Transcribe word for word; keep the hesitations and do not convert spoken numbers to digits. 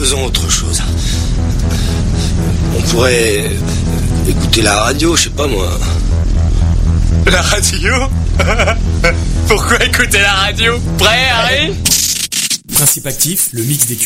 faisons autre chose. On pourrait écouter la radio, je sais pas moi. La radio? Pourquoi écouter la radio? Prêt, Harry? Principe actif, le mix des cultures.